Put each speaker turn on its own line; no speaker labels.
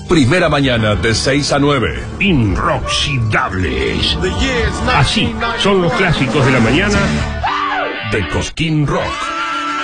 Primera mañana de 6 a 9.
Inoxidables. Así son los clásicos de la mañana
de Cosquín Rock.